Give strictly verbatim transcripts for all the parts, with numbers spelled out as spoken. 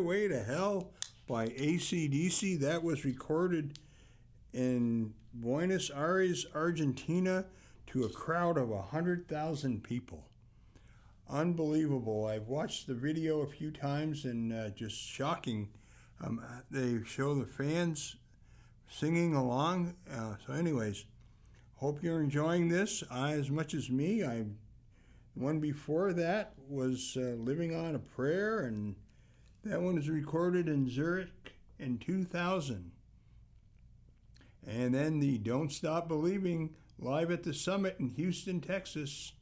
Highway to Hell by A C D C. That was recorded in Buenos Aires, Argentina, to a crowd of one hundred thousand people. Unbelievable. I've watched the video a few times and uh, just shocking. Um, they show the fans singing along. Uh, so anyways, hope you're enjoying this I, as much as me. I one before that was uh, Living on a Prayer, and that one was recorded in Zurich in two thousand. And then the Don't Stop Believing live at the Summit in Houston, Texas.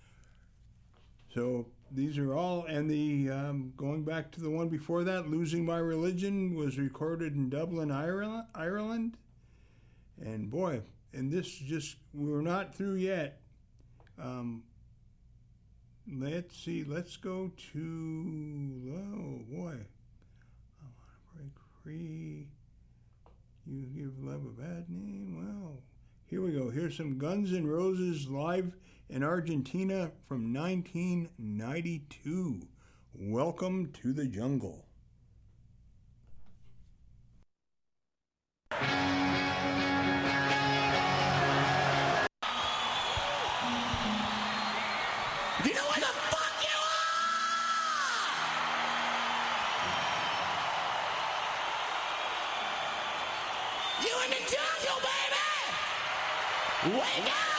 So these are all, and the um, going back to the one before that, Losing My Religion, was recorded in Dublin, Ireland. Ireland. And boy, and this just, we're not through yet. Um, let's see, let's go to, oh boy, I want to break free. You give love a bad name? Well, here we go. Here's some Guns N' Roses live in Argentina from nineteen ninety-two. Welcome to the jungle. You know where the fuck you are? You in the jungle, baby! Wake up!